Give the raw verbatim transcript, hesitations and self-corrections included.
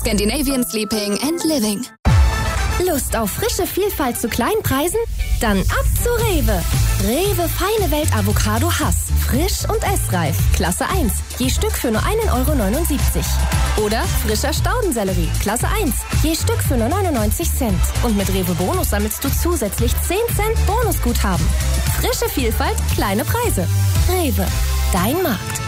Scandinavian Sleeping and Living. Lust auf frische Vielfalt zu kleinen Preisen? Dann ab zu Rewe. Rewe Feine Welt Avocado Hass. Frisch und essreif. Klasse eins. Je Stück für nur ein Euro neunundsiebzig. Oder frischer Staudensellerie. Klasse eins. Je Stück für nur neunundneunzig Cent. Und mit Rewe Bonus sammelst du zusätzlich zehn Cent Bonusguthaben. Frische Vielfalt, kleine Preise. Rewe. Dein Markt.